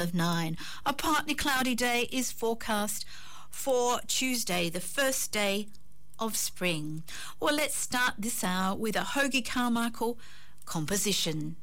of 9. A partly cloudy day is forecast for Tuesday, the first day of spring. Well, let's start this hour with a Hoagy Carmichael composition.